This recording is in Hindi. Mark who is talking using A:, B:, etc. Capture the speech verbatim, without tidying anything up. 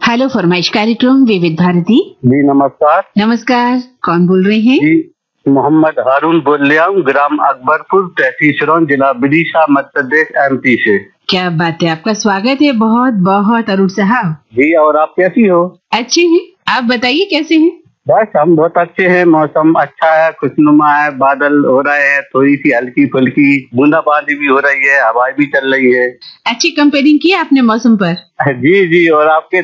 A: हेलो फरमाइश कार्यक्रम विविध भारती।
B: जी नमस्कार।
A: नमस्कार, कौन बोल रहे हैं?
B: जी मोहम्मद हारून बोल रहा हूँ, ग्राम अकबरपुर, तहसील सिरौन, जिला विदिशा, मध्य प्रदेश, एमपी से।
A: क्या बात है, आपका स्वागत है बहुत बहुत अरुण साहब।
B: जी और आप कैसी हो?
A: अच्छे हैं, आप बताइए कैसे हैं?
B: बस हम बहुत अच्छे हैं, मौसम अच्छा है, खुशनुमा है, बादल हो रहे हैं, थोड़ी सी हल्की फुल्की बूंदाबांदी भी हो रही है, हवाएं भी चल रही है।
A: अच्छी कंपेयरिंग की आपने मौसम पर।
B: जी जी और आपके